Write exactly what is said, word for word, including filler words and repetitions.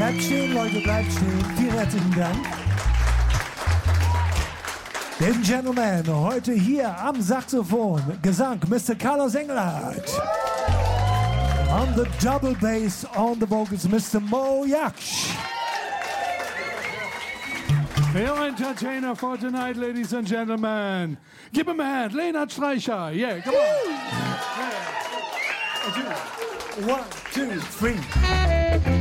Bleibt stehen, Leute, bleibt stehen. Vielen herzlichen Dank. Ladies and Gentlemen, heute hier am Saxophon, Gesang, Mister Carlos Engelhardt. On the double bass, on the vocals, Mister Mo Yaksh. Your entertainer for tonight, ladies and gentlemen. Give him a hand, Leonhard Streicher. Yeah, come on. Yeah. One, two, three.